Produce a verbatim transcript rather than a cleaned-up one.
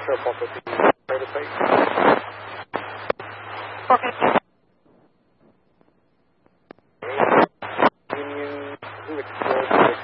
Sure, four fifty. Ready to take. four fifty. Union, who explodes